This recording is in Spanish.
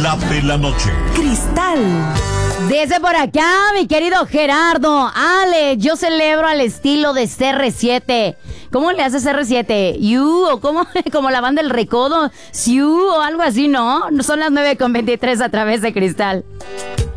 Chistorra de la noche. Cristal. Desde por acá, mi querido Gerardo. Ale, yo celebro al estilo de CR7. ¿Cómo le haces CR7? ¿You? ¿O cómo? Como la banda del Recodo. ¿Siu? O algo así, ¿no? Son las 9:23 a través de Cristal.